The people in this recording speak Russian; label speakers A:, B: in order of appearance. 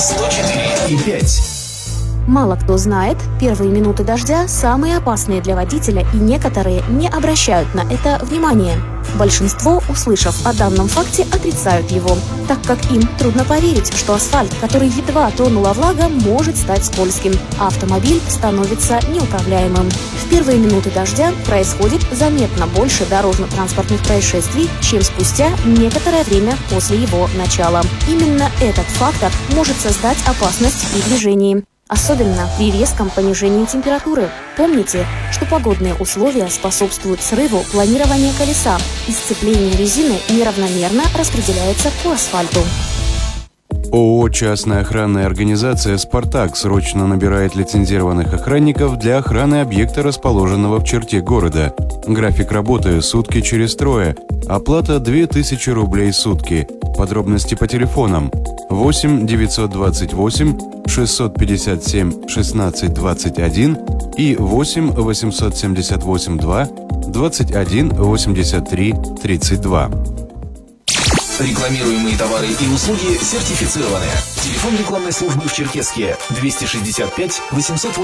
A: 104,5.
B: Мало кто знает, первые минуты дождя самые опасные для водителя, и некоторые не обращают на это внимания. Большинство, услышав о данном факте, отрицают его, так как им трудно поверить, что асфальт, который едва тронула влага, может стать скользким, а автомобиль становится неуправляемым. В первые минуты дождя происходит заметно больше дорожно-транспортных происшествий, чем спустя некоторое время после его начала. Именно этот фактор может создать опасность при движении. Особенно при резком понижении температуры. Помните, что погодные условия способствуют срыву планирования колеса, и сцепление резины неравномерно распределяется по асфальту.
C: ООО «Частная охранная организация «Спартак» срочно набирает лицензированных охранников для охраны объекта, расположенного в черте города. График работы – сутки через трое. Оплата – 2000 рублей в сутки. Подробности по телефонам 8 928 657 16 21 и 8 878 2 21 83 32.
A: Рекламируемые товары и услуги сертифицированы. Телефон рекламной службы в Черкесске 265 808.